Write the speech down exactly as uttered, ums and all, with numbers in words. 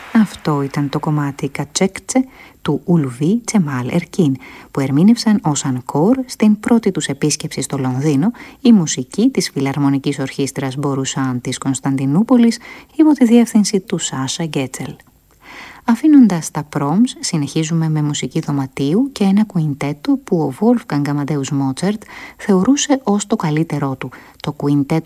Αυτό ήταν το κομμάτι «Κατσέκτσε» του Ουλβί Τσεμάλ Ερκίν, που ερμήνευσαν ως ανκόρ στην πρώτη τους επίσκεψη στο Λονδίνο η μουσική της Φιλαρμονικής Ορχήστρας Μπορουσάν της Κωνσταντινούπολης υπό τη διεύθυνση του Σάσα Γκέτσελ. Αφήνοντας τα πρόμς, συνεχίζουμε με μουσική δωματίου και ένα κουιντέτο που ο Wolfgang Amadeus Mozart θεωρούσε ως το καλύτερό του, το κουιντέτο